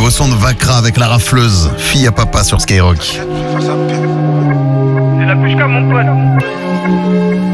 nouveau son de Vakra avec la rafleuse. Fille à papa sur Skyrock. C'est la pushka, mon pote.